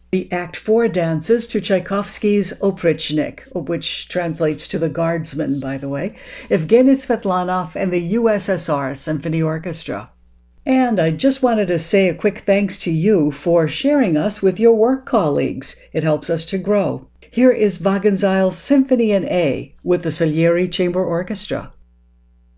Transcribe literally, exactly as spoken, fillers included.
The Act Four dances to Tchaikovsky's Oprichnik, which translates to the Guardsman, by the way, Evgeny Svetlanov and the U S S R Symphony Orchestra. And I just wanted to say a quick thanks to you for sharing us with your work colleagues. It helps us to grow. Here is Wagenseil's Symphony in A with the Salieri Chamber Orchestra.